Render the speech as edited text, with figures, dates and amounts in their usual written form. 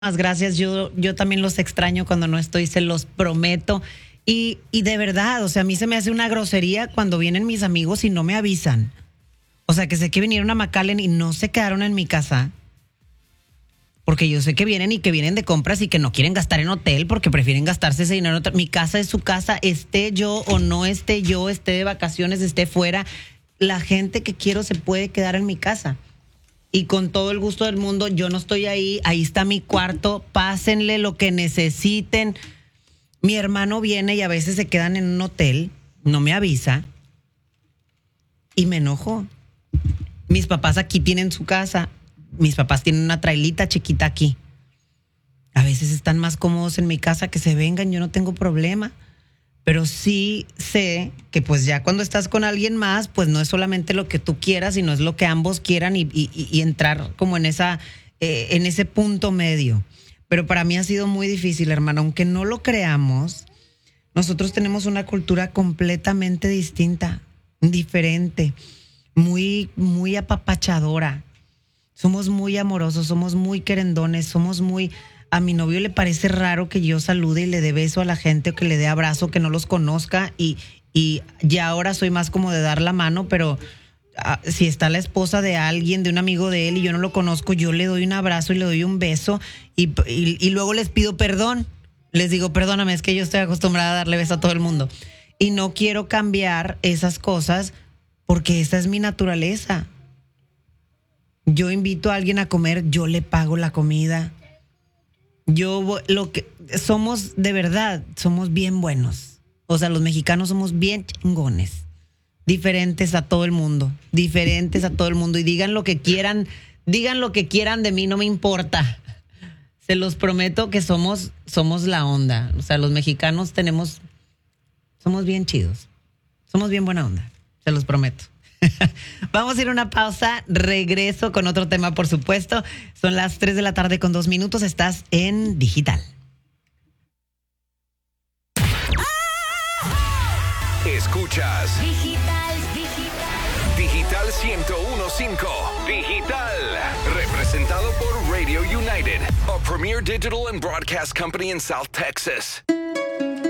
Gracias, yo también los extraño cuando no estoy, se los prometo. Y de verdad, o sea, a mí se me hace una grosería cuando vienen mis amigos y no me avisan. O sea, que sé que vinieron a McAllen y no se quedaron en mi casa. Porque yo sé que vienen y que vienen de compras y que no quieren gastar en hotel porque prefieren gastarse ese dinero en hotel. Mi casa es su casa, esté yo o no esté yo, esté de vacaciones, esté fuera. La gente que quiero se puede quedar en mi casa. Y con todo el gusto del mundo, yo no estoy ahí está mi cuarto, pásenle lo que necesiten. Mi hermano viene y a veces se quedan en un hotel, no me avisa y me enojo. Mis papás aquí tienen su casa, mis papás tienen una trailita chiquita aquí. A veces están más cómodos en mi casa, que se vengan, yo no tengo problema. Pero sí sé que pues ya cuando estás con alguien más, pues no es solamente lo que tú quieras, sino es lo que ambos quieran y entrar como en ese punto medio. Pero para mí ha sido muy difícil, hermano, aunque no lo creamos, nosotros tenemos una cultura completamente distinta, diferente, muy, muy apapachadora. Somos muy amorosos, somos muy querendones, somos muy... A mi novio le parece raro que yo salude y le dé beso a la gente o que le dé abrazo, que no los conozca y ya ahora soy más como de dar la mano, pero si está la esposa de alguien, de un amigo de él y yo no lo conozco, yo le doy un abrazo y le doy un beso y luego les pido perdón. Les digo, perdóname, es que yo estoy acostumbrada a darle beso a todo el mundo. Y no quiero cambiar esas cosas porque esa es mi naturaleza. Yo invito a alguien a comer, yo le pago la comida. Lo que somos, de verdad, somos bien buenos. O sea, los mexicanos somos bien chingones. Diferentes a todo el mundo. Diferentes a todo el mundo. Y digan lo que quieran de mí, no me importa. Se los prometo que somos la onda. O sea, los mexicanos somos bien chidos. Somos bien buena onda. Se los prometo. Vamos a ir a una pausa, regreso con otro tema, por supuesto. Son las 3 de la tarde con 2 minutos, estás en Digital. Escuchas Digital 101.5. Digital, representado por Radio United, a premier digital and broadcast company in South Texas.